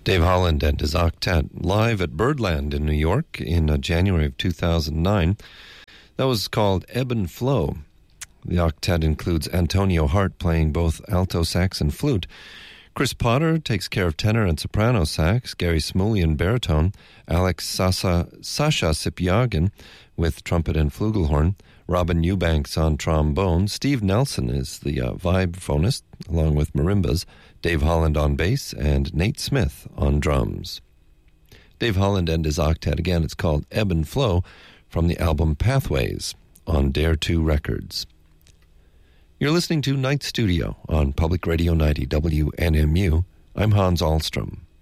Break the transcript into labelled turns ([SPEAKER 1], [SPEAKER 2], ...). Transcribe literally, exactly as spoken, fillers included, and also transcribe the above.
[SPEAKER 1] Dave Holland and his octet live at Birdland in New York in uh, January of two thousand nine. That was called Ebb and Flow. The octet includes Antonio Hart playing both alto sax and flute. Chris Potter takes care of tenor and soprano sax, Gary Smulian baritone, Alex Sasa, Sasha Sipyagin with trumpet and flugelhorn, Robin Eubanks on trombone, Steve Nelson is the uh, vibraphonist, along with marimbas, Dave Holland on bass, and Nate Smith on drums. Dave Holland and his octet, again, it's called Ebb and Flow, from the album Pathways on Dare two Records. You're listening to Night Studio on Public Radio ninety W N M U. I'm Hans Ahlstrom.